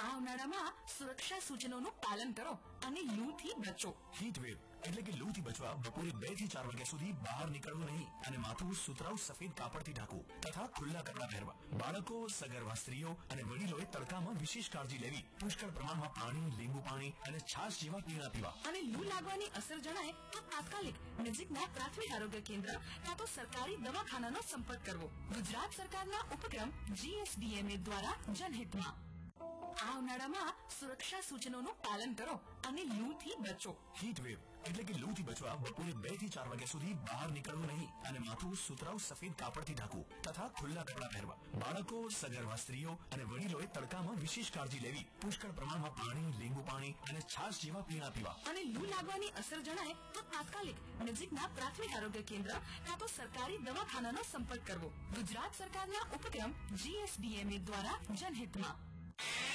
આ ઉનાળામાં સુરક્ષા સૂચનોનું પાલન કરો અને લૂથી બચો. હીટવેવ એટલે કે લૂથી બચવા બપોરે 2 થી 4 વાગ્યા સુધી બહાર નીકળવું નહીં અને માથું સુતરાઉ સફેદ કાપડથી ઢાંકવું તથા ખુલ્લા કપડા પહેરવા. બાળકો, સગર્ભા સ્ત્રીઓ અને વડીલોએ તડકામાં વિશેષ કાળજી લેવી. પુષ્કળ પ્રમાણમાં પાણી, લીંબુ પાણી અને છાશ જેવા પીણા પીવા. અને લૂ લાગવાની અસર જણાય તો તાત્કાલિક નજીકના પ્રાથમિક આરોગ્ય કેન્દ્ર કાં તો સરકારી દવાખાનાનો સંપર્ક કરવો. ગુજરાત સરકારના ઉપક્રમ GSDMA દ્વારા જનહિતમાં. આ ઉનાળામાં સુરક્ષા સૂચનોનું પાલન કરો અને લૂથી બચો. હીટવેવ એટલે કે લૂથી બચવા બપોરે 2 થી 4 વાગ્યા સુધી બહાર નીકળવું નહીં અને માથું સુતરાઉ સફેદ કાપડથી ઢાંકવું તથા ખુલ્લા કપડા પહેરવા. બાળકો, સગર્ભા સ્ત્રીઓ અને વડીલોએ તડકામાં વિશેષ કાળજી લેવી. પુષ્કળ પ્રમાણમાં પાણી, લીંબુ પાણી અને છાશ જેવા પીણા પીવા. અને લૂ લાગવાની અસર જણાય તો તાત્કાલિક નજીકના પ્રાથમિક આરોગ્ય કેન્દ્ર કાં તો સરકારી દવાખાનાનો સંપર્ક કરવો. ગુજરાત સરકારના ઉપક્રમ GSDMA દ્વારા જનહિતમાં.